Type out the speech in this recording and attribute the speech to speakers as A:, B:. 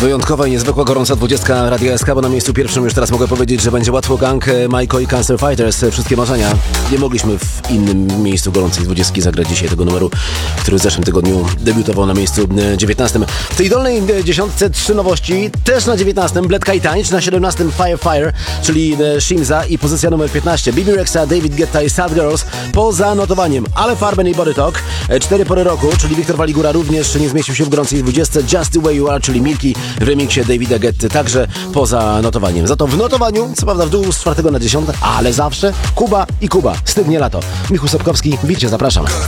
A: Wyjątkowa i niezwykła gorąca 20 Radia SK, bo na miejscu pierwszym już teraz mogę powiedzieć, że będzie łatwo gang, Majko i Cancer Fighters. Wszystkie marzenia. Nie mogliśmy w innym miejscu gorącej 20 zagrać dzisiaj tego numeru, który w zeszłym tygodniu debiutował na miejscu 19. W tej dolnej dziesiątce 3 nowości, też na 19 Bledka i Tańcz, na 17 Fire, czyli Shimza i pozycja numer 15 Bibi Rexa, David Guetta i Sad Girls poza notowaniem, ale Farben i Body Talk, 4 pory roku, czyli Wiktor Waligura również nie zmieścił się w gorącej 20, Just the Way You Are, czyli Milki w remiksie Davida Guetty, także poza notowaniem. Za to w notowaniu, co prawda w dół z 4 na 10, ale zawsze Kuba i Kuba. Stygnie lato. Michał Sobkowski, widzicie, zapraszam.